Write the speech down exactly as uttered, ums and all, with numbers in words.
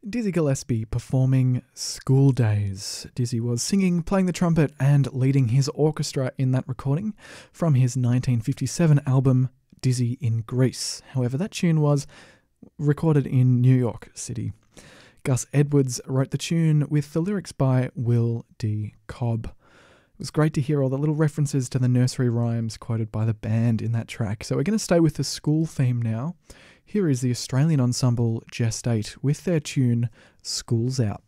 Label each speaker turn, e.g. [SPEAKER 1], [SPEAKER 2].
[SPEAKER 1] Dizzy Gillespie performing School Days. Dizzy was singing, playing the trumpet and leading his orchestra in that recording from his nineteen fifty-seven album Dizzy in Greece. However, that tune was recorded in New York City. Gus Edwards wrote the tune with the lyrics by Will D. Cobb. It was great to hear all the little references to the nursery rhymes quoted by the band in that track. So we're going to stay with the school theme now. Here is the Australian ensemble Gestate with their tune School's Out.